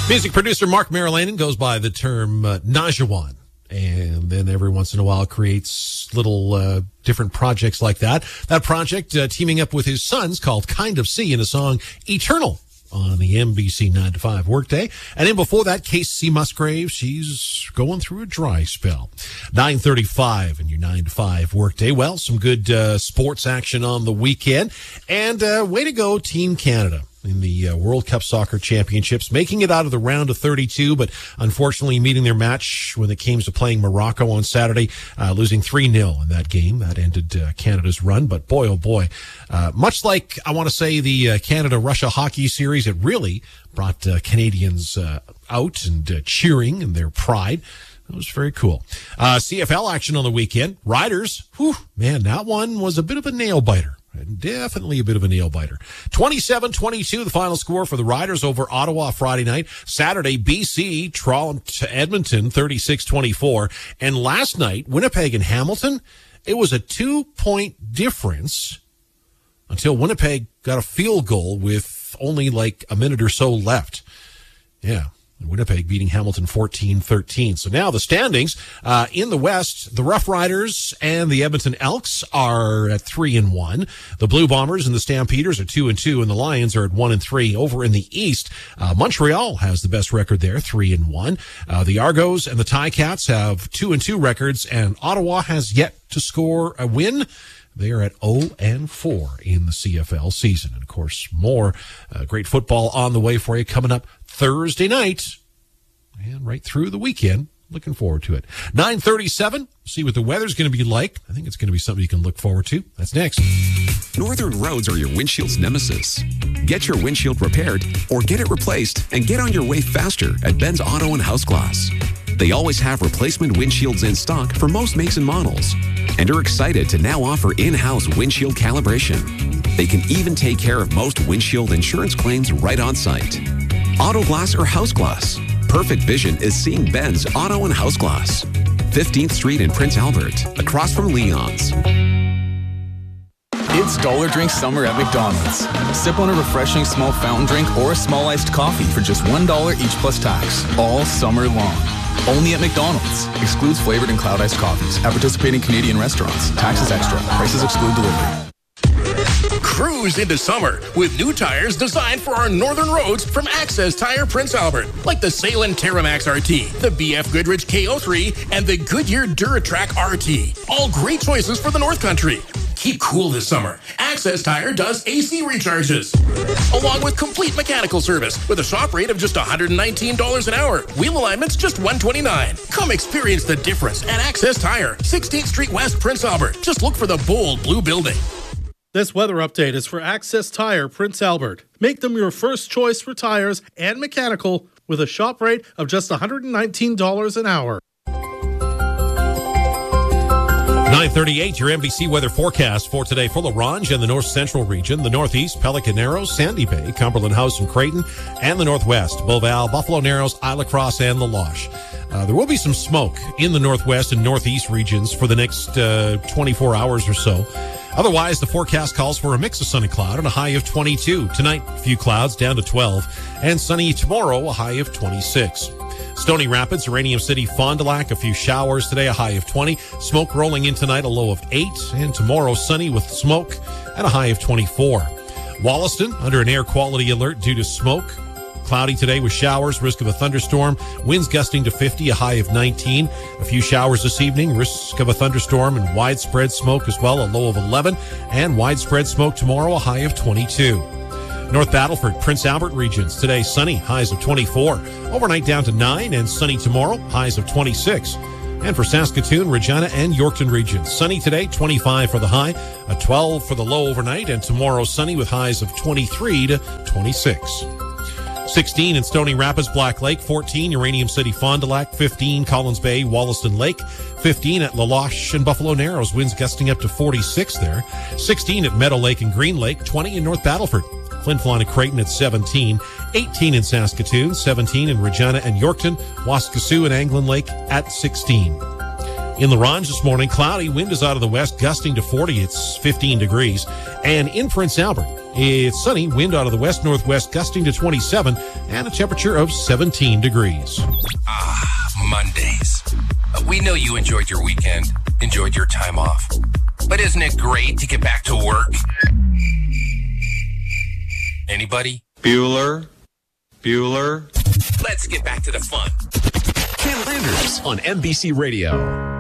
Music producer Mark Marilanen goes by the term Najawan, and then every once in a while creates little different projects like that. That project teaming up with his sons called Kind of Sea in a song Eternal on the NBC 9 to 5 workday. And then before that, Casey Musgrave, she's going through a dry spell. 9:35 in your 9 to 5 workday. Well, some good sports action on the weekend. And way to go, Team Canada, in the World Cup Soccer Championships, making it out of the round of 32, but unfortunately meeting their match when it came to playing Morocco on Saturday, losing 3-0 in that game. That ended Canada's run, but boy, oh boy, much like, I want to say, the Canada-Russia hockey series, it really brought Canadians out and cheering and their pride. It was very cool. CFL action on the weekend. Riders, whew, man, that one was a bit of a nail-biter. Definitely a bit of a nail-biter. 27-22, the final score for the Riders over Ottawa Friday night. Saturday, BC trolled Edmonton 36-24. And last night, Winnipeg and Hamilton, it was a 2-point difference until Winnipeg got a field goal with only like a minute or so left. Yeah. Winnipeg beating Hamilton 14-13. So now the standings in the West, the Rough Riders and the Edmonton Elks are at 3-1. The Blue Bombers and the Stampeders are 2-2, and the Lions are at 1-3. Over in the East, Montreal has the best record there, 3-1. The Argos and the Ticats have 2-2 records, and Ottawa has yet to score a win. They are at 0-4 in the CFL season. And, of course, more great football on the way for you coming up Thursday night and right through the weekend. Looking forward to it. 9:37. See what the weather's going to be like. I think it's going to be something you can look forward to. That's next. Northern roads are your windshield's nemesis. Get your windshield repaired or get it replaced and get on your way faster at Ben's Auto and House Glass. They always have replacement windshields in stock for most makes and models, and are excited to now offer in-house windshield calibration. They can even take care of most windshield insurance claims right on site. Auto glass or house glass, perfect vision is seeing Ben's Auto and House Glass. 15th Street in Prince Albert, across from Leon's. It's Dollar Drink Summer at McDonald's. Sip on a refreshing small fountain drink or a small iced coffee for just $1 each plus tax, all summer long. Only at McDonald's. Excludes flavored and cloud iced coffees. At participating Canadian restaurants. Taxes extra. Prices exclude delivery. Cruise into summer with new tires designed for our northern roads from Access Tire Prince Albert, like the Salem Terramax RT, the BF Goodrich KO3, and the Goodyear DuraTrack RT. All great choices for the North Country. Keep cool this summer. Access Tire does AC recharges, along with complete mechanical service with a shop rate of just $119 an hour. Wheel alignments just $129. Come experience the difference at Access Tire, 16th Street West, Prince Albert. Just look for the bold blue building. This weather update is for Access Tire Prince Albert. Make them your first choice for tires and mechanical with a shop rate of just $119 an hour. 9:38, your NBC weather forecast for today for La Ronge and the north central region, the northeast, Pelican Narrows, Sandy Bay, Cumberland House and Creighton, and the northwest, Beauval, Buffalo Narrows, Isla Crosse, and La Loche. There will be some smoke in the northwest and northeast regions for the next 24 hours or so. Otherwise, the forecast calls for a mix of sun and cloud and a high of 22. Tonight, a few clouds down to 12. And sunny tomorrow, a high of 26. Stony Rapids, Uranium City, Fond du Lac, a few showers today, a high of 20. Smoke rolling in tonight, a low of 8. And tomorrow, sunny with smoke at a high of 24. Wollaston, under an air quality alert due to smoke. Cloudy today with showers, risk of a thunderstorm. Winds gusting to 50, a high of 19. A few showers this evening, risk of a thunderstorm and widespread smoke as well, a low of 11. And widespread smoke tomorrow, a high of 22. North Battleford, Prince Albert regions. Today, sunny, highs of 24. Overnight down to 9, and sunny tomorrow, highs of 26. And for Saskatoon, Regina, and Yorkton regions, sunny today, 25 for the high, a 12 for the low overnight, and tomorrow sunny with highs of 23 to 26. 16 in Stony Rapids, Black Lake. 14, Uranium City, Fond du Lac. 15, Collins Bay, Wollaston Lake. 15 at La Loche and Buffalo Narrows. Winds gusting up to 46 there. 16 at Meadow Lake and Green Lake. 20 in North Battleford. Flin Flon and Creighton at 17. 18 in Saskatoon. 17 in Regina and Yorkton. Waskesiu and Anglin Lake at 16. In La Ronge this morning, cloudy. Wind is out of the west, gusting to 40. It's 15 degrees. And in Prince Albert, It's sunny, wind out of the west-northwest gusting to 27, and a temperature of 17 degrees. Mondays. We know you enjoyed your weekend, enjoyed your time off. But isn't it great to get back to work? Anybody? Bueller. Let's get back to the fun. Ken Landers on NBC Radio.